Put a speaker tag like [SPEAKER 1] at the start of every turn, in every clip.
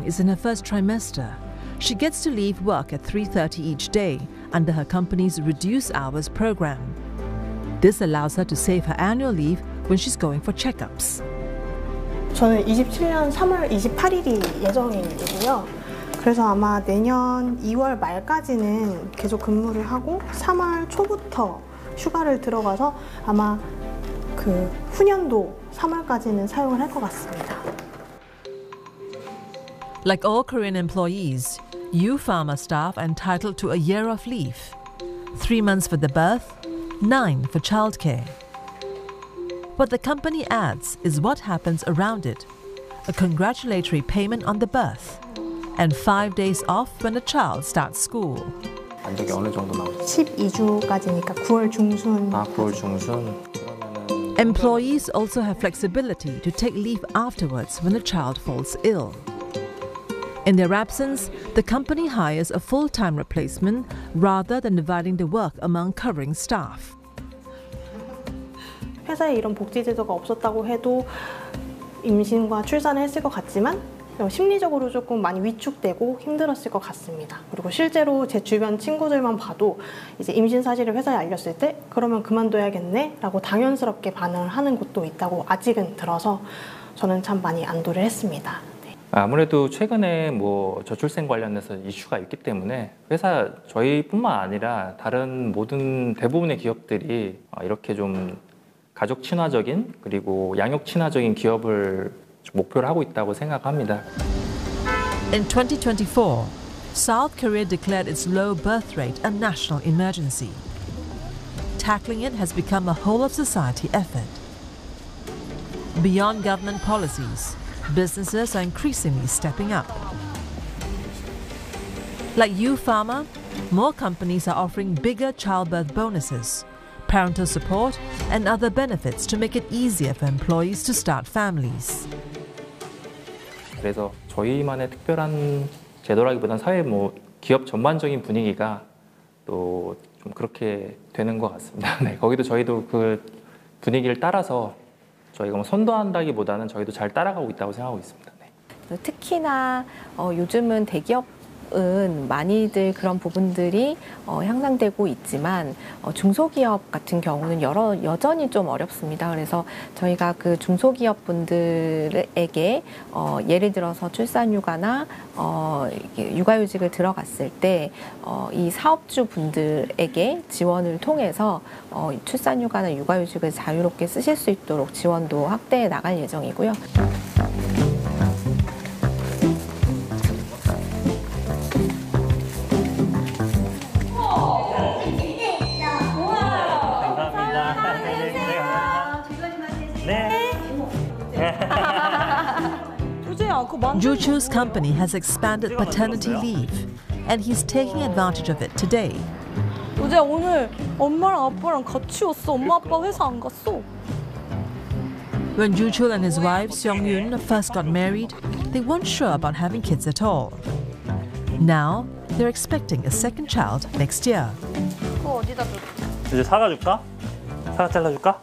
[SPEAKER 1] Young is in her first trimester. She gets to leave work at 3:30 each day under her company's reduced hours program. This allows her to save her annual leave when she's going for checkups.
[SPEAKER 2] 저는 27년 3월 28일이 예정이고요. 그래서 아마 내년 2월 말까지는 계속 근무를 하고 3월 초부터 휴가를 들어가서 아마 그 후년도 3월까지는 사용을 할 것 같습니다.
[SPEAKER 1] Like all Korean employees, Pharma staff are entitled to a year of leave. 3 months for the birth, 9 for childcare. What the company adds is what happens around it, a congratulatory payment on the birth, and 5 days off when a child starts school.
[SPEAKER 3] 만족이 어느 정도 나오죠?
[SPEAKER 2] 12주까지니까 9월 중순.
[SPEAKER 3] 9월 중순.
[SPEAKER 1] Employees also have flexibility to take leave afterwards when a child falls ill. In their absence, the company hires a full-time replacement rather than dividing the work among covering staff.
[SPEAKER 2] 회사에 이런 복지 제도가 없었다고 해도 임신과 출산을 했을 것 같지만 심리적으로 조금 많이 위축되고 힘들었을 것 같습니다. 그리고 실제로 제 주변 친구들만 봐도 이제 임신 사실을 회사에 알렸을 때 그러면 그만둬야겠네 라고 당연스럽게 반응을 하는 곳도 있다고 아직은 들어서 저는 참 많이 안도를 했습니다.
[SPEAKER 3] 아무래도 최근에 뭐 저출생 관련해서 이슈가 있기 때문에 회사 저희뿐만 아니라 다른 모든 대부분의 기업들이 이렇게 좀 가족 친화적인 그리고 양육 친화적인 기업을 목표를 하고 있다고 생각합니다.
[SPEAKER 1] In 2024, South Korea declared its low birth rate a national emergency. Tackling it has become a whole of society effort. Beyond government policies, businesses are increasingly stepping up. Like Pharma, more companies are offering bigger childbirth bonuses, parental support, and other benefits to make it easier for employees to start families.
[SPEAKER 3] 그래서 저희만의 특별한 제도라기보다는 사회 기업 전반적인 분위기가 또 좀 그렇게 되는 것 같습니다. 네, 거기도 저희도 그 분위기를 따라서 저희가 선도한다기보다는 저희도 잘 따라가고 있다고 생각하고 있습니다. 네.
[SPEAKER 4] 특히나 요즘은 대기업은 많이들 그런 부분들이 향상되고 있지만 중소기업 같은 경우는 여전히 좀 어렵습니다. 그래서 저희가 그 중소기업 분들에게 예를 들어서 출산휴가나 육아휴직을 들어갔을 때 이 사업주 분들에게 지원을 통해서 출산휴가나 육아휴직을 자유롭게 쓰실 수 있도록 지원도 확대해 나갈 예정이고요.
[SPEAKER 1] Juchu's company has expanded paternity leave, and he's taking advantage of it today.
[SPEAKER 5] 우재야 오늘 엄마랑 아빠랑 같이 왔어. 엄마 아빠 회사 안 갔어.
[SPEAKER 1] When Juchul and his wife Seong-yoon first got married, they weren't sure about having kids at all. Now they're expecting a second child next year.
[SPEAKER 5] 그거 어디다 줘?
[SPEAKER 6] 이제 사과 줄까? 사과 잘라줄까?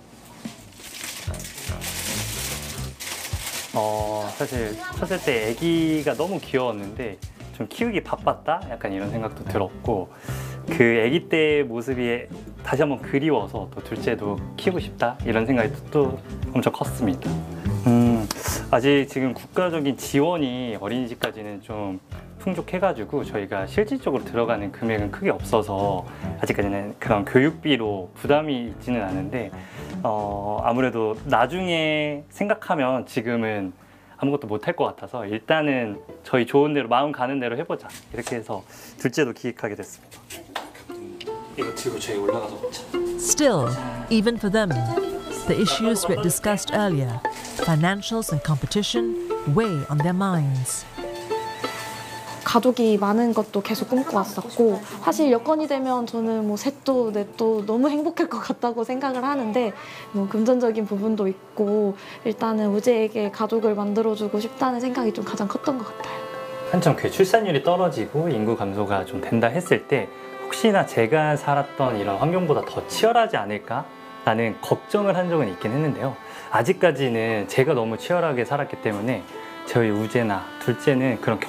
[SPEAKER 6] 사실 쳤을 때 아기가 너무 귀여웠는데 좀 키우기 바빴다? 약간 이런 생각도 들었고 그 아기 때 모습이 다시 한번 그리워서 또 둘째도 키우고 싶다 이런 생각이 또 엄청 컸습니다. 아직 지금 국가적인 지원이 어린이집까지는 좀 풍족해가지고 저희가 실질적으로 들어가는 금액은 크게 없어서 아직까지는 그런 교육비로 부담이 있지는 않은데 아무래도 나중에 생각하면 지금은 아무것도 못할 것 같아서 일단은 저희 좋은 대로 마음 가는 대로 해보자 이렇게 해서 둘째도 기획하게 됐습니다. 이거 들고 저희 올라가서 먹자.
[SPEAKER 1] Still, even for them, the issues we discussed earlier, financials and competition, weigh on their minds.
[SPEAKER 5] 가족이 많은 것도 계속 꿈꿔왔었고 사실 여건이 되면 저는 뭐 셋도 넷도 너무 행복할 것 같다고 생각을 하는데 뭐 금전적인 부분도 있고 일단은 우재에게 가족을 만들어주고 싶다는 생각이 좀 가장 컸던 것 같아요.
[SPEAKER 6] 한참 그 출산율이 떨어지고 인구 감소가 좀 된다 했을 때 혹시나 제가 살았던 이런 환경보다 더 치열하지 않을까라는 걱정을 한 적은 있긴 했는데요. 아직까지는 제가 너무 치열하게 살았기 때문에 저희 우재나 둘째는 그런